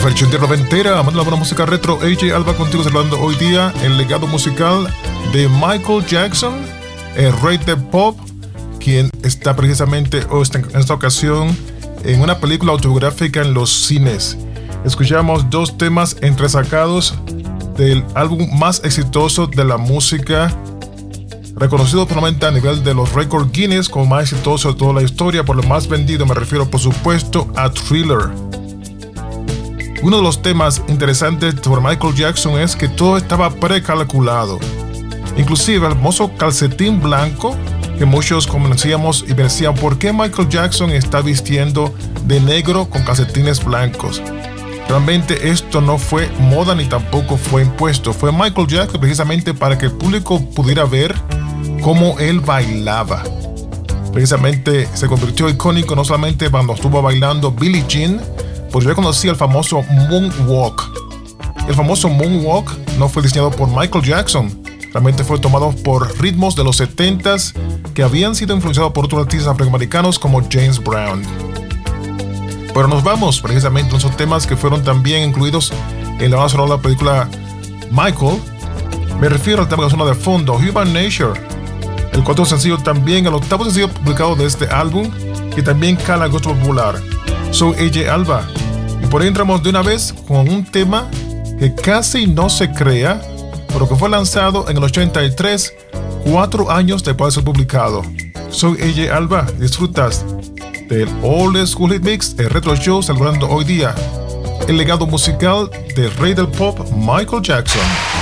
versión de noventera, amando la buena música retro. AJ Alba contigo celebrando hoy día el legado musical de Michael Jackson, el rey del pop, quien está precisamente en esta ocasión en una película autobiográfica en los cines. Escuchamos dos temas entresacados del álbum más exitoso de la música, reconocido probablemente a nivel de los récords Guinness como más exitoso de toda la historia. Por lo más vendido me refiero por supuesto a Thriller. Uno de los temas interesantes sobre Michael Jackson es que todo estaba precalculado, inclusive el famoso calcetín blanco, que muchos conocíamos y decían ¿por qué Michael Jackson está vistiendo de negro con calcetines blancos? Realmente esto no fue moda ni tampoco fue impuesto, fue Michael Jackson precisamente para que el público pudiera ver cómo él bailaba. Precisamente se convirtió icónico no solamente cuando estuvo bailando Billie Jean, pues yo conocía el famoso Moonwalk. El famoso Moonwalk no fue diseñado por Michael Jackson, realmente fue tomado por ritmos de los 70s que habían sido influenciados por otros artistas afroamericanos como James Brown. Pero nos vamos precisamente a esos temas que fueron también incluidos en la banda sonora de la película Michael. Me refiero al tema que suena de fondo, Human Nature, el cuarto sencillo también, el octavo sencillo publicado de este álbum, que también cala el gusto popular. Soy AJ Alba y por ahí entramos de una vez con un tema que casi no se crea, pero que fue lanzado en el 83, 4 años después de ser publicado. Soy AJ Alba, disfrutas del Old School Hit Mix, el Retro Show, celebrando hoy día el legado musical del rey del pop, Michael Jackson.